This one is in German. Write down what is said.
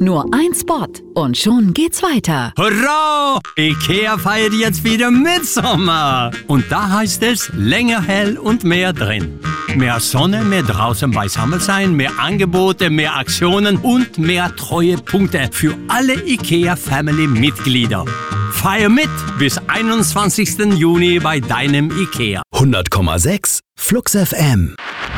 Nur ein Spot und schon geht's weiter. Hurra! IKEA feiert jetzt wieder Mitsommer. Und da heißt es länger hell und mehr drin. Mehr Sonne, mehr draußen beisammen sein, mehr Angebote, mehr Aktionen und mehr Treuepunkte für alle IKEA-Family-Mitglieder. Feier mit bis 21. Juni bei deinem IKEA. 100,6 Flux FM.